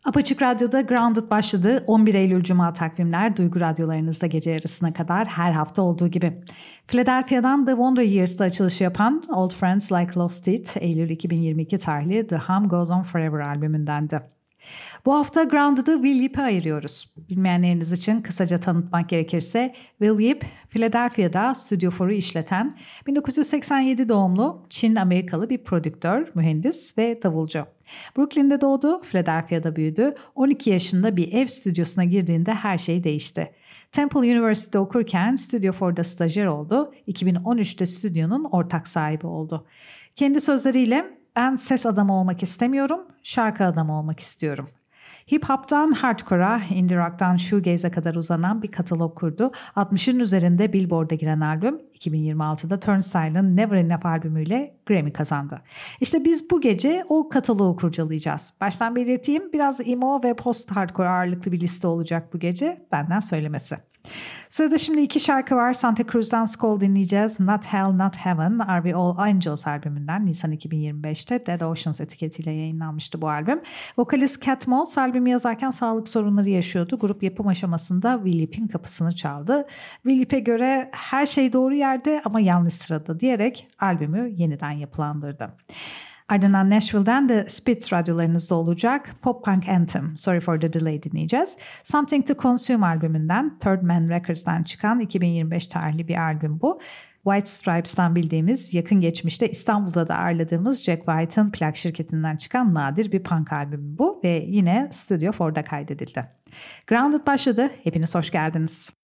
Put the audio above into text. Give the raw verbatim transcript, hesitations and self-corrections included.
Apaçık Radyo'da Grounded başladı. on bir Eylül Cuma takvimler Duygu Radyolarınızda gece yarısına kadar her hafta olduğu gibi. Philadelphia'dan The Wonder Years'da açılışı yapan Old Friends Like Lost It, Eylül iki bin yirmi iki tarihli The Hum Goes On Forever albümündendi. Bu hafta Grounded'ı Will Yip'e ayırıyoruz. Bilmeyenleriniz için kısaca tanıtmak gerekirse Will Yip, Philadelphia'da Studio four'u işleten bin dokuz yüz seksen yedi doğumlu Çin-Amerikalı bir prodüktör, mühendis ve davulcu. Brooklyn'de doğdu, Philadelphia'da büyüdü. on iki yaşında bir ev stüdyosuna girdiğinde her şey değişti. Temple University'de okurken Studio four'da stajyer oldu. iki bin on üçte stüdyonun ortak sahibi oldu. Kendi sözleriyle "Ben ses adamı olmak istemiyorum, şarkı adamı olmak istiyorum." Hip hop'tan hardcore'a, indie rock'tan shoegaze'e kadar uzanan bir katalog kurdu. altmışın üzerinde Billboard'a giren albüm iki bin yirmi altıda Turnstile'ın Never Enough albümüyle Grammy kazandı. İşte biz bu gece o kataloğu kurcalayacağız. Baştan belirteyim, biraz emo ve post-hardcore ağırlıklı bir liste olacak bu gece, benden söylemesi. Sırada şimdi iki şarkı var. Santa Cruz'dan Skull dinleyeceğiz. Not Hell Not Heaven, Are We All Angels albümünden Nisan iki bin yirmi beşte Dead Oceans etiketiyle yayınlanmıştı bu albüm. Vokalist Cat Moss albümü yazarken sağlık sorunları yaşıyordu. Grup yapım aşamasında Will Yip'in kapısını çaldı. Will Yip'e göre her şey doğru yerde ama yanlış sırada diyerek albümü yeniden yapılandırdı. Ardından Nashville'den de Spitz radyolarınızda olacak Pop Punk Anthem, Sorry for the Delay dinleyeceğiz. Something to Consume albümünden Third Man Records'tan çıkan iki bin yirmi beş tarihli bir albüm bu. White Stripes'tan bildiğimiz, yakın geçmişte İstanbul'da da ağırladığımız Jack White'ın plak şirketinden çıkan nadir bir punk albümü bu ve yine Studio four'da kaydedildi. Grounded başladı, hepiniz hoş geldiniz.